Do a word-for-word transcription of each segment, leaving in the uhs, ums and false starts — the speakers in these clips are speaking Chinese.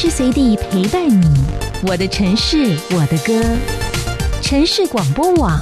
时随地陪伴你，我的城市，我的歌。城市广播网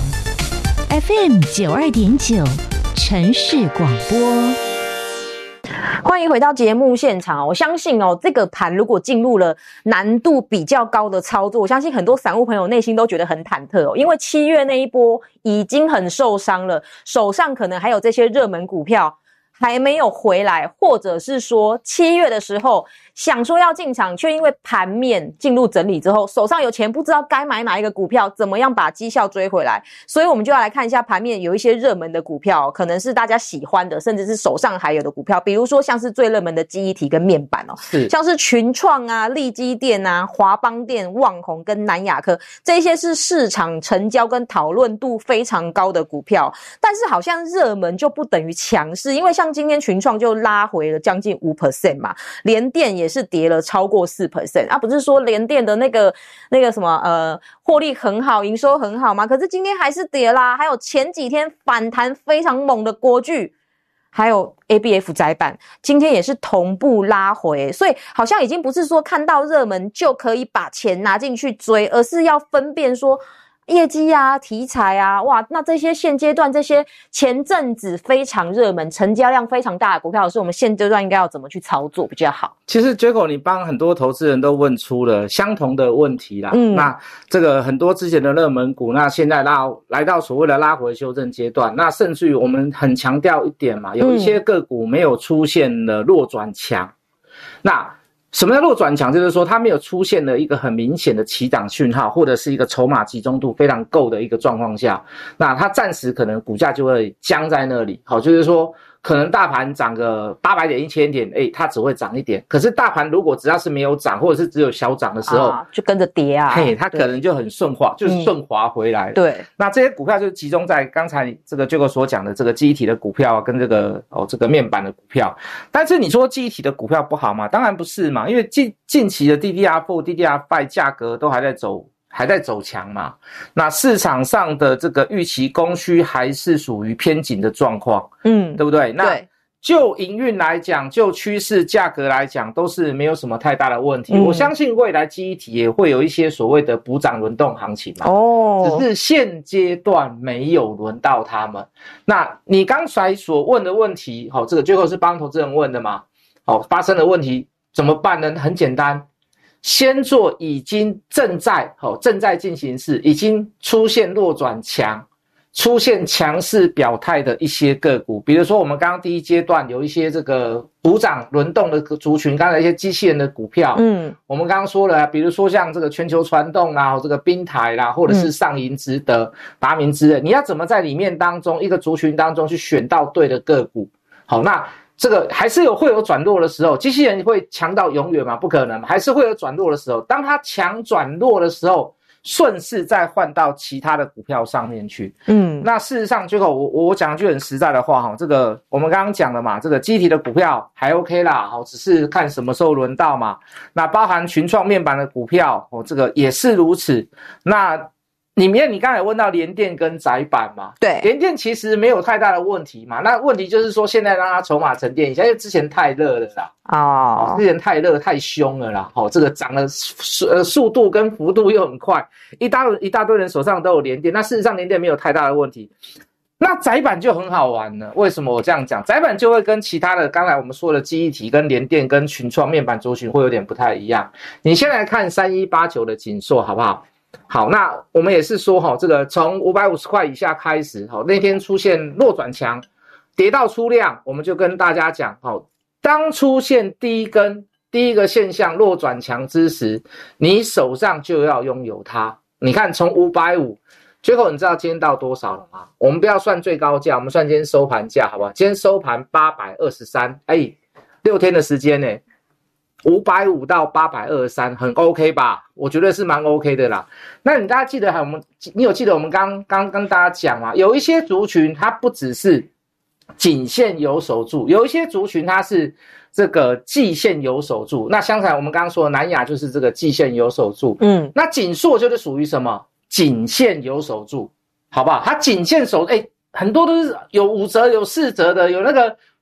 F M 九二点九，城市广播。 欢迎回到节目现场。我相信哦，这个盘如果进入了难度比较高的操作，我相信很多散户朋友内心都觉得很忐忑哦，因为七月那一波已经很受伤了，手上可能还有这些热门股票还没有回来，或者是说七月的时候想说要进场，却因为盘面进入整理之后，手上有钱不知道该买哪一个股票，怎么样把绩效追回来。所以我们就要来看一下盘面有一些热门的股票，可能是大家喜欢的，甚至是手上还有的股票，比如说像是最热门的记忆体跟面板哦，像是群创啊、力积电啊、华邦电、旺宏跟南亚科，这些是市场成交跟讨论度非常高的股票。但是好像热门就不等于强势，因为像今天群创就拉回了将近 百分之五 嘛，联电也是跌了超过 百分之四 啊，不是说联电的那个那个什么呃获利很好，营收很好吗？可是今天还是跌啦。还有前几天反弹非常猛的国巨，还有 A B F 载板，今天也是同步拉回，所以好像已经不是说看到热门就可以把钱拿进去追，而是要分辨说业绩啊、题材啊，哇，那这些现阶段这些前阵子非常热门、成交量非常大的股票，是我们现阶段应该要怎么去操作比较好？ 其实 Jacko 你帮很多投资人都问出了相同的问题啦。嗯，那这个很多之前的热门股，那现在拉来到所谓的拉回修正阶段，那甚至于我们很强调一点嘛，有一些个股没有出现了弱转强，嗯，那什么叫弱转强？就是说它没有出现了一个很明显的起涨讯号，或者是一个筹码集中度非常够的一个状况下，那它暂时可能股价就会僵在那里。好，就是说可能大盘涨个八百点、一千点，诶，它只会涨一点。可是大盘如果只要是没有涨，或者是只有小涨的时候， 啊，就跟着跌啊， 嘿，它可能就很顺滑，就是顺滑回来了。 对，那这些股票就集中在刚才这个Jacko所讲的这个记忆体的股票啊，跟这个哦这个面板的股票。但是你说记忆体的股票不好吗？当然不是嘛，因为近近期的 D D R 四、D D R 五 价格都还在走。还在走强嘛，那市场上的这个预期供需还是属于偏紧的状况，嗯，对不对？那就营运来讲，就趋势价格来讲，都是没有什么太大的问题。嗯，我相信未来记忆体也会有一些所谓的补涨轮动行情嘛，哦，只是现阶段没有轮到他们。那你刚才所问的问题，好，这个最后是帮投资人问的嘛？好，发生的问题怎么办呢？很简单。先做已经正在好正在进行式，已经出现弱转强、出现强势表态的一些个股，比如说我们刚刚第一阶段有一些这个补涨轮动的族群，刚才一些机器人的股票，嗯，我们刚刚说了，比如说像这个全球传动啦，这个宾台啦，或者是上银直德、达明之类，你要怎么在里面当中一个族群当中去选到对的个股？好，那这个还是有会有转弱的时候，机器人会强到永远吗？不可能，还是会有转弱的时候。当它强转弱的时候，顺势再换到其他的股票上面去。嗯，那事实上，最后我我讲句很实在的话哈，这个我们刚刚讲的嘛，这个基体的股票还 OK 啦，好，只是看什么时候轮到嘛。那包含群创面板的股票，哦，这个也是如此。那里面你刚才问到联电跟载板嘛，对，联电其实没有太大的问题嘛，那问题就是说现在让它筹码沉淀一下，因为之前太热了啦，哦，之前太热太凶了啦，哦，这个涨的呃速度跟幅度又很快，一大一大堆人手上都有联电，那事实上联电没有太大的问题。那载板就很好玩了，为什么我这样讲？载板就会跟其他的刚才我们说的记忆体跟联电跟群创面板族群会有点不太一样。你先来看三一八九的景硕好不好？好，那我们也是说齁，这个从五百五十块以下开始，齁，那天出现弱转强，跌到出量，我们就跟大家讲，齁，当出现第一根第一个现象弱转强之时，你手上就要拥有它。你看从五百五，最后你知道今天到多少了吗？我们不要算最高价，我们算今天收盘价，好不好？今天收盘八百二十三，哎，六天的时间呢，五百五到八百二十三，很 OK 吧？我觉得是蛮 OK 的啦。那你大家记得还有我们，你有记得我们刚刚跟大家讲嘛？有一些族群它不只是颈线有守住，有一些族群它是这个季线有守住。那相反我们刚刚说的南亚就是这个季线有守住，嗯，那景硕就是属于什么？颈线有守住，好不好？它颈线守，哎，很多都是有五折、有四折的，有那个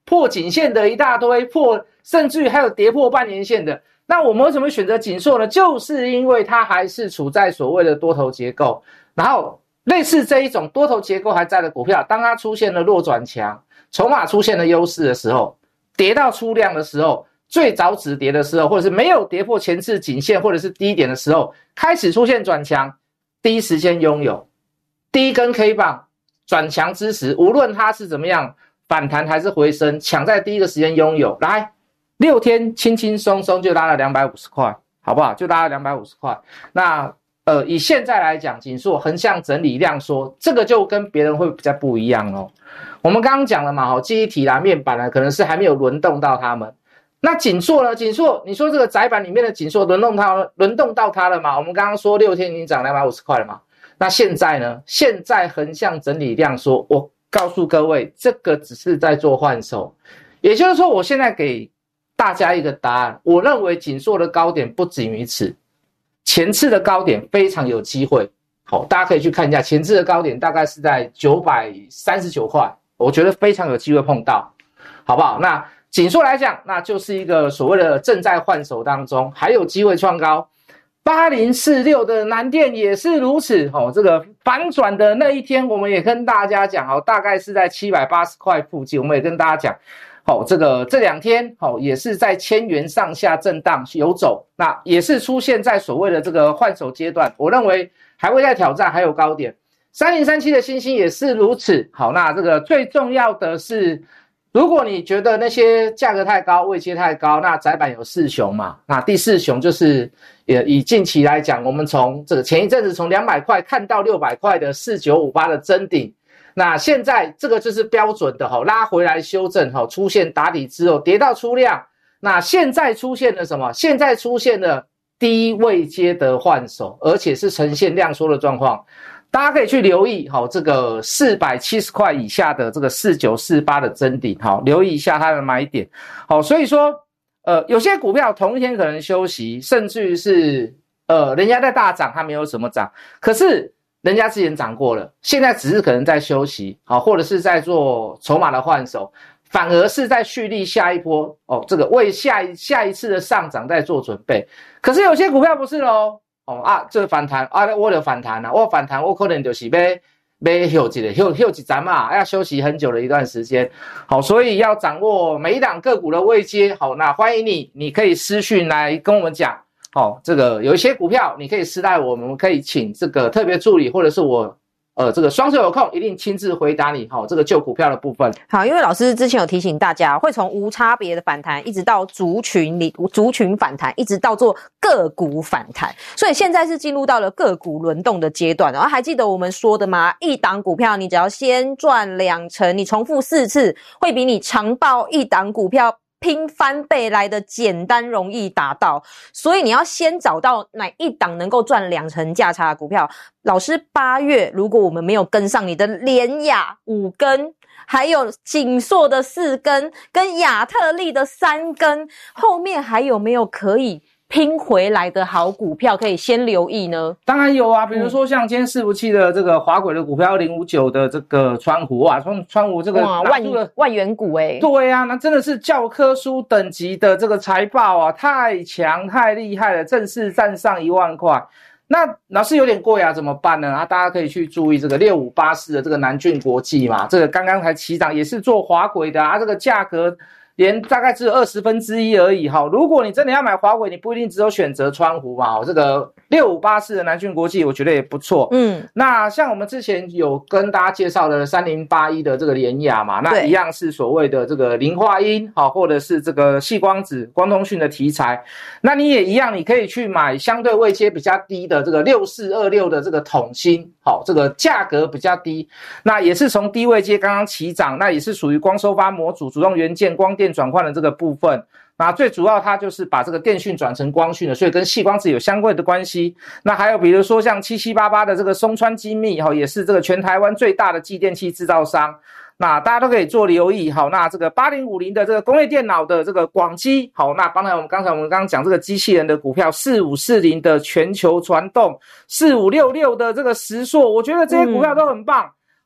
破颈线的一大堆，破甚至于还有跌破半年线的。那我们为什么选择景硕呢？就是因为它还是处在所谓的多头结构，然后类似这一种多头结构还在的股票，当它出现了弱转强，筹码出现了优势的时候，跌到出量的时候，最早止跌的时候，或者是没有跌破前次颈线或者是低点的时候，开始出现转强，第一时间拥有第一根 K 棒转强之时，无论它是怎么样反弹还是回升，抢在第一个时间拥有，来六天轻轻松松就拉了两百五十块，好不好？就拉了两百五十块。那呃，以现在来讲，景硕横向整理量缩，这个就跟别人会比较不一样哦。我们刚刚讲了嘛，哈，记忆体啦、面板啦，可能是还没有轮动到他们。那景硕呢？景硕，你说这个载板里面的景硕轮动它，轮动到它了嘛？我们刚刚说六天已经涨两百五十块了嘛？那现在呢？现在横向整理量缩，我告诉各位，这个只是在做换手，也就是说，我现在给大家一个答案，我认为景硕的高点不仅于此，前次的高点非常有机会。好，大家可以去看一下前次的高点，大概是在九百三十九块，我觉得非常有机会碰到，好不好？那景硕来讲，那就是一个所谓的正在换手当中，还有机会创高。八零四六的南电也是如此，哦，这个反转的那一天，我们也跟大家讲，哦，大概是在七百八十块附近，我们也跟大家讲。好，这个这两天好也是在千元上下震荡游走，那也是出现在所谓的这个换手阶段，我认为还会再挑战，还有高点。三零三七的星星也是如此。好，那这个最重要的是，如果你觉得那些价格太高，位阶太高，那载板有四雄嘛，那第四雄就是也以近期来讲，我们从这个前一阵子从两百块看到六百块的四九五八的真顶。那现在这个就是标准的齁，拉回来修正齁，出现打底之后跌到出量，那现在出现了什么？现在出现了低位阶的换手，而且是呈现量缩的状况。大家可以去留意齁，这个四百七十块以下的这个四九四八的真顶，齁，留意一下它的买点。好，所以说呃有些股票同一天可能休息，甚至于是呃人家在大涨，它没有什么涨，可是人家之前涨过了，现在只是可能在休息，好，或者是在做筹码的换手，反而是在蓄力下一波哦，这个为下一下一次的上涨在做准备。可是有些股票不是咯，哦啊，这个反弹啊，我有反弹啊，我反弹我可能就是要要休一个休休一站嘛，要休息很久的一段时间。好，所以要掌握每一档个股的位阶。好，那欢迎你，你可以私讯来跟我们讲。哦，这个有一些股票你可以私带我们，我们可以请这个特别助理，或者是我呃这个双手有空一定亲自回答你。好、哦，这个旧股票的部分。 好，因为老师之前有提醒大家，会从无差别的反弹，一直到族群里族群反弹，一直到做个股反弹，所以现在是进入到了个股轮动的阶段。然后还记得我们说的吗？一档股票你只要先赚两成，你重复四次，会比你长报一档股票拼翻倍来的简单容易达到，所以你要先找到哪一档能够赚两成价差的股票。老师八月如果我们没有跟上你的联亚五根，还有景硕的四根，跟亚特力的三根，后面还有没有可以拼回来的好股票可以先留意呢？ 当然有啊，比如说像今天伺服器的这个滑轨的股票二零五九的这个川湖啊，川川湖这个哇万万元股诶、欸、 对啊，那真的是教科书等级的这个财报啊，太强太厉害了，正式站上一万块。那老师有点贵啊，怎么办呢？啊，大家可以去注意这个六五八四的这个南俊国际嘛，这个刚刚才起涨，也是做滑轨的啊，这个价格连大概只有二十分之一而已哈。如果你真的要买滑轨，你不一定只有选择川湖嘛。这个六五八四的南俊国际，我觉得也不错。嗯，那像我们之前有跟大家介绍的三零八一的这个联亚嘛，那一样是所谓的这个磷化铟，好，或者是这个矽光子、光通讯的题材。那你也一样，你可以去买相对位阶比较低的这个六四二六的这个统芯，好，这个价格比较低，那也是从低位阶刚刚起涨，那也是属于光收发模组、主动元件、光电转换的这个部分。那最主要它就是把这个电讯转成光讯的，所以跟矽光子有相关的关系。那还有比如说像七七八八的这个松川精密，也是这个全台湾最大的继电器制造商，那大家都可以做留意。好，那这个八零五零的这个工业电脑的这个广基，好，那刚才我们刚才我们刚刚讲这个机器人的股票四五四零的全球传动，四五六六的这个时硕，我觉得这些股票都很棒。嗯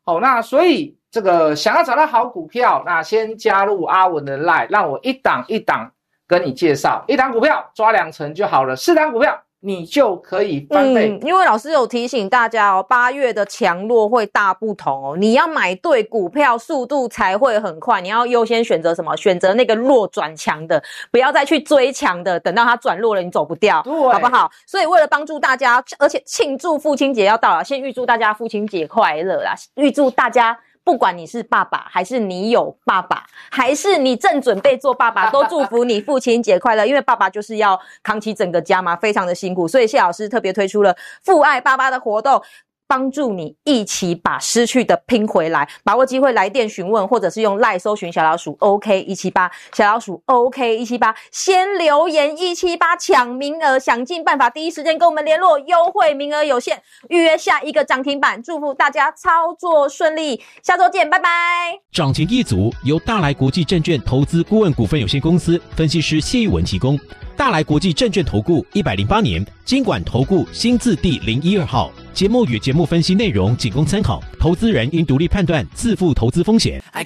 好，那所以这个想要找到好股票，那先加入阿文的 LINE， 让我一档一档跟你介绍，一档股票抓两成就好了，四档股票你就可以翻倍。 嗯，因为老师有提醒大家哦，八月的强弱会大不同哦，你要买对股票，速度才会很快。你要优先选择什么？选择那个弱转强的，不要再去追强的，等到它转弱了，你走不掉，好不好？所以为了帮助大家，而且庆祝父亲节要到了，先预祝大家父亲节快乐啦！预祝大家。不管你是爸爸，还是你有爸爸，还是你正准备做爸爸，都祝福你父亲节快乐。因为爸爸就是要扛起整个家嘛，非常的辛苦，所以谢老师特别推出了父爱爸爸的活动，帮助你一起把失去的拼回来。把握机会来电询问，或者是用 LINE 搜寻小老鼠 O K 一七八， 小老鼠 O K 一七八， 先留言一七八抢名额，想尽办法第一时间跟我们联络，优惠名额有限，预约下一个涨停板。祝福大家操作顺利，下周见，拜拜。 涨停一族由大来国际证券投资顾问股份有限公司分析师谢玉文提供。大来国际证券投顾一百零八年金管投顾新字第零一二号。节目与节目分析内容仅供参考，投资人应独立判断，自负投资风险。